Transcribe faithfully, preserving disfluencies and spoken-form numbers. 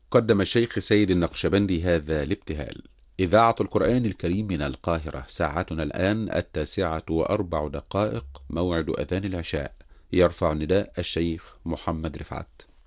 قدم الشيخ سيد النقشبندي هذا الابتهال. إذاعة القرآن الكريم من القاهرة، ساعتنا الآن التاسعة وأربع دقائق، موعد أذان العشاء. يرفع نداء الشيخ محمد رفعت.